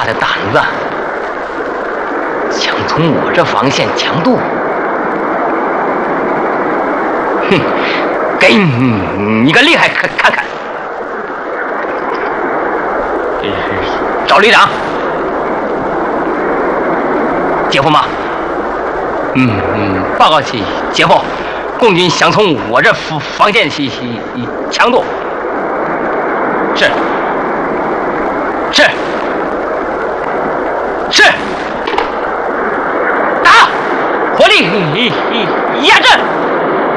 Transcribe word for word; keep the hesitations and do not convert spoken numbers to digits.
的胆子，想从我这防线强渡？哼，给你个厉害看看看！赵旅长，姐夫吗？嗯嗯，报告起姐夫，共军想从我这防防线去强渡。是是是，打，火力压阵。